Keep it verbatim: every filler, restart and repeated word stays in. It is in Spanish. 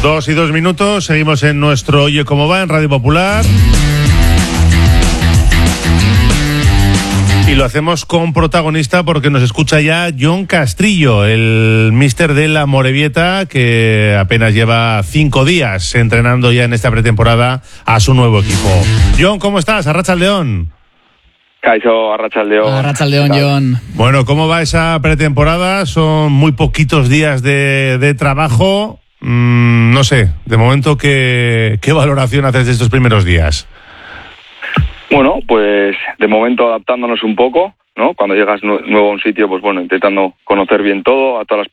Dos y dos minutos, seguimos en nuestro Oye Cómo Va en Radio Popular. Y lo hacemos con protagonista porque nos escucha ya Jon Castrillo, el míster de la Amorebieta, que apenas lleva cinco días entrenando ya en esta pretemporada a su nuevo equipo. Jon, ¿cómo estás? Arratsaldeon. Kaixo, Arratsaldeon. Arratsaldeon, Jon. Bueno, ¿cómo va esa pretemporada? Son muy poquitos días de, de trabajo. Mm, no sé, de momento, ¿qué, ¿qué valoración haces de estos primeros días? Bueno, pues de momento adaptándonos un poco, ¿no? Cuando llegas nuevo a un sitio, pues bueno, intentando conocer bien todo, a todas las